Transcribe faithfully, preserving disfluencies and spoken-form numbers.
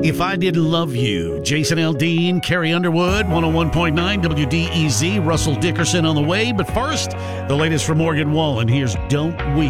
If I Didn't Love You, Jason Aldean, Carrie Underwood, one oh one point nine W D E Z, Russell Dickerson on the way. But first, the latest from Morgan Wallen. Here's Don't Weep.